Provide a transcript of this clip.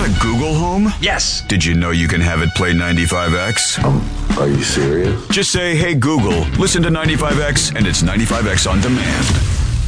got a Google Home? Yes. Did you know you can have it play 95X? Are you serious? Just say, hey Google, listen to 95X, and it's 95X on demand.